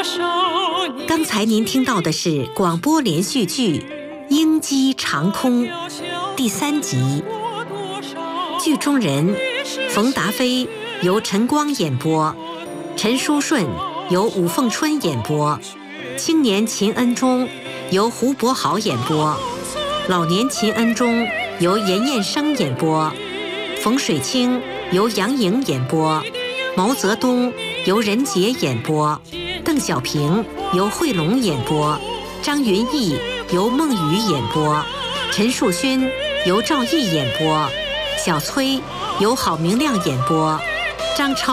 刚才您听到的是广播连续剧《鹰击长空》第3集，剧中人冯达飞由陈光演播，陈书顺由武凤春演播，青年秦恩忠由胡博豪演播，老年秦恩忠由严彦生演播，冯水清由杨颖演播，毛泽东由任杰演播，邓小平由惠龙演播，张云逸由孟雨演播，陈树勋由赵毅演播，小崔由郝明亮演播，张超